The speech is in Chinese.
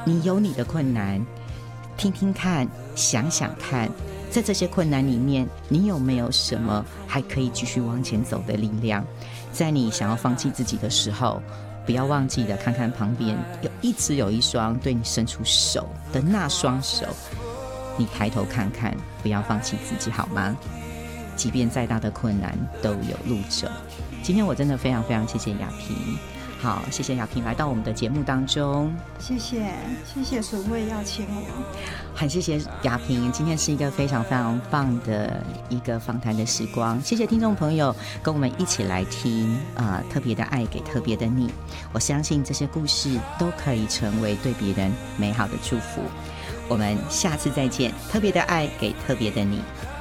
你有你的困难，听听看，想想看，在这些困难里面，你有没有什么还可以继续往前走的力量？在你想要放弃自己的时候，不要忘记的看看旁边一直有一双对你伸出手的那双手，你抬头看看，不要放弃自己好吗？即便再大的困难都有路走。今天我真的非常非常谢谢雅萍，好，谢谢雅萍来到我们的节目当中。 谢谢沈卫邀请我， 很谢谢雅萍，今天是一个非常非常棒的一个访谈的时光。谢谢听众朋友跟我们一起来听特别的爱给特别的你。我相信这些故事都可以成为对别人美好的祝福。我们下次再见，特别的爱给特别的你。